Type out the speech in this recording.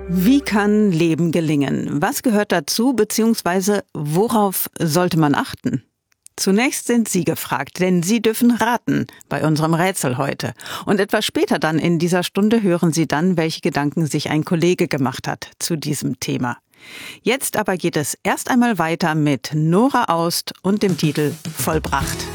Wie kann Leben gelingen? Was gehört dazu, beziehungsweise worauf sollte man achten? Zunächst sind Sie gefragt, denn Sie dürfen raten bei unserem Rätsel heute. Und etwas später dann in dieser Stunde hören Sie dann, welche Gedanken sich ein Kollege gemacht hat zu diesem Thema. Jetzt aber geht es erst einmal weiter mit Nora Aust und dem Titel Vollbracht.